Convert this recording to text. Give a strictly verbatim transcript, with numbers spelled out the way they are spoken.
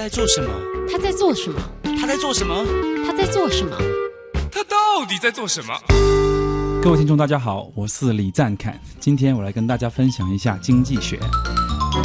在做什么？ 他在做什么？ 他在做什么？ 他在做什么？ 他到底在做什么？ 各位听众大家好，我是李赞侃，今天我来跟大家分享一下经济学。